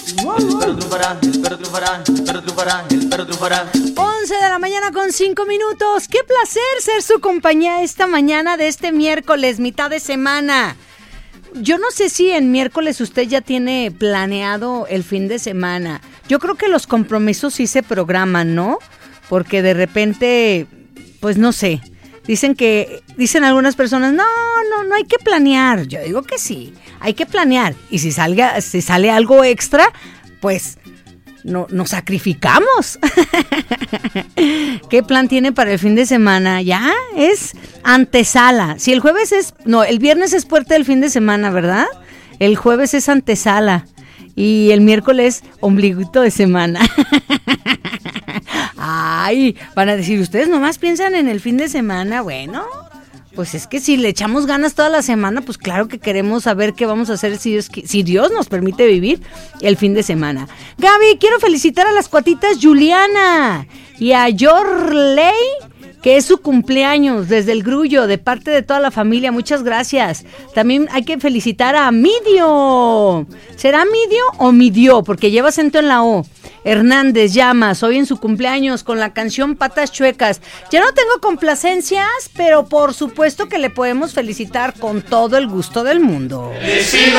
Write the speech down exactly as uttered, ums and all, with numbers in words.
El perro triunfará, el perro triunfará, el perro triunfará, el perro triunfará. once de la mañana con cinco minutos. Qué placer ser su compañía esta mañana de este miércoles, mitad de semana. Yo no sé si en miércoles usted ya tiene planeado el fin de semana. Yo creo que los compromisos sí se programan, ¿no? Porque de repente, pues no sé, dicen que, dicen algunas personas, no, no, no hay que planear. Yo digo que sí, hay que planear. Y si salga, si sale algo extra, pues no, nos sacrificamos. ¿Qué plan tiene para el fin de semana? Ya es antesala. Si el jueves es, no, el viernes es puerta del fin de semana, ¿verdad? El jueves es antesala. Y el miércoles, ombliguito de semana. Ay, van a decir, ¿ustedes nomás piensan en el fin de semana? Bueno, pues es que si le echamos ganas toda la semana, pues claro que queremos saber qué vamos a hacer si Dios, si Dios nos permite vivir el fin de semana. Gaby, quiero felicitar a las cuatitas Juliana y a Yorley, que es su cumpleaños, desde el Grullo, de parte de toda la familia. Muchas gracias. También hay que felicitar a Midio. ¿Será Midio o Midio? Porque lleva acento en la O. Hernández Llamas, hoy en su cumpleaños, con la canción Patas Chuecas. Ya no tengo complacencias, pero por supuesto que le podemos felicitar con todo el gusto del mundo.